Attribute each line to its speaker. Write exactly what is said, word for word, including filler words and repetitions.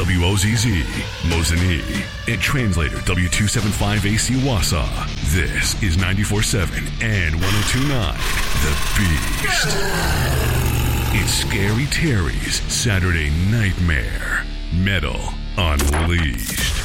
Speaker 1: W O Z Z, Mosinee, and translator W two seventy-five A C Wausau. This is ninety-four point seven and one oh two point nine, The Beast. It's Scary Terry's Saturday Nightmare. Metal Unleashed.